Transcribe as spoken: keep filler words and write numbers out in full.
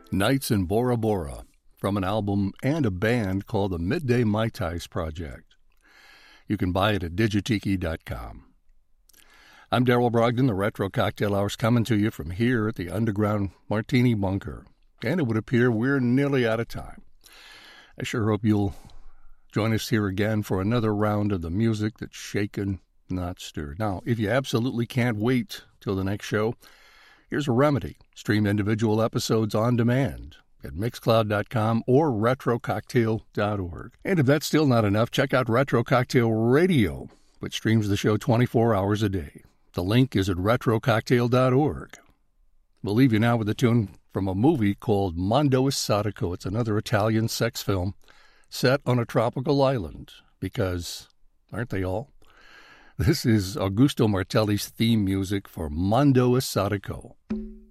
Nights in Bora Bora, from an album and a band called the Midday Mai Tais Project. You can buy it at digitiki dot com. I'm Daryl Brogdon. The Retro Cocktail Hour's coming to you from here at the Underground Martini Bunker. And it would appear we're nearly out of time. I sure hope you'll join us here again for another round of the music that's shaken, not stirred. Now, if you absolutely can't wait till the next show, here's a remedy. Stream individual episodes on demand at mixcloud dot com or retro cocktail dot org. And if that's still not enough, check out Retro Cocktail Radio, which streams the show twenty-four hours a day. The link is at retro cocktail dot org. We'll leave you now with a tune from a movie called Mondo Esotico. It's another Italian sex film set on a tropical island, because aren't they all? This is Augusto Martelli's theme music for Mondo Esotico.